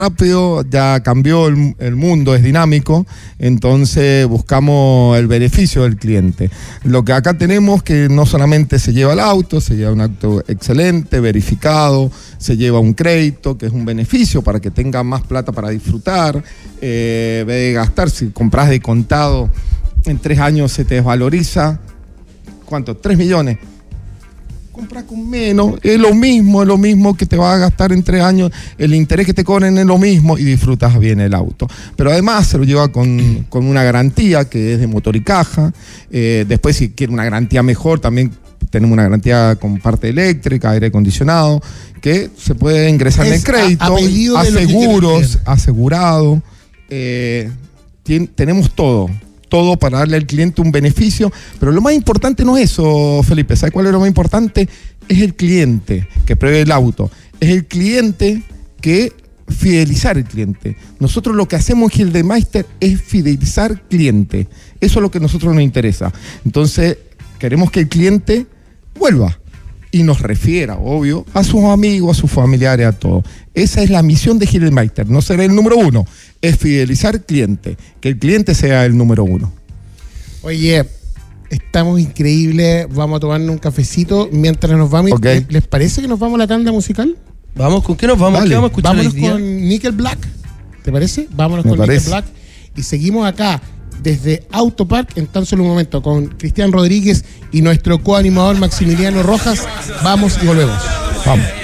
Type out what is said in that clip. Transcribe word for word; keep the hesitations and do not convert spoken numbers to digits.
rápido, ya cambió el, el mundo, es dinámico, entonces buscamos el beneficio del cliente. Lo que acá tenemos que no solamente se lleva el auto, se lleva un auto excelente, verificado, se lleva un crédito, que es un beneficio para que tenga más plata para disfrutar, eh, en vez de gastar, si compras de contado, en tres años se te desvaloriza, ¿cuánto? ¿Tres millones? Compras con menos, es lo mismo, es lo mismo que te va a gastar en tres años, el interés que te cobren es lo mismo y disfrutas bien el auto. Pero además se lo lleva con, con una garantía que es de motor y caja, eh, después si quiere una garantía mejor también tenemos una garantía con parte eléctrica, aire acondicionado, que se puede ingresar es en el crédito, a, a, a seguros, asegurado, eh, tien, tenemos todo. todo para darle al cliente un beneficio, pero lo más importante no es eso, Felipe. ¿Sabes cuál es lo más importante? Es el cliente que prevé el auto. Es el cliente que fidelizar el cliente. Nosotros lo que hacemos en Gildemeister es fidelizar cliente. Eso es lo que a nosotros nos interesa. Entonces, queremos que el cliente vuelva y nos refiera, obvio, a sus amigos, a sus familiares, a todo. Esa es la misión de Gildemeister. No será el número uno, es fidelizar cliente, que el cliente sea el número uno. Oye, estamos increíbles, vamos a tomarnos un cafecito mientras nos vamos. Okay. ¿Les parece que nos vamos a la tanda musical? Vamos, ¿con qué nos vamos? Vale. ¿Qué vamos a escuchar Vámonos hoy día? con Nickel Black, ¿te parece? Vámonos Me con parece. Nickel Black y seguimos acá desde Autopark en tan solo un momento con Cristian Rodríguez y nuestro coanimador Maximiliano Rojas. Vamos y volvemos. Vamos.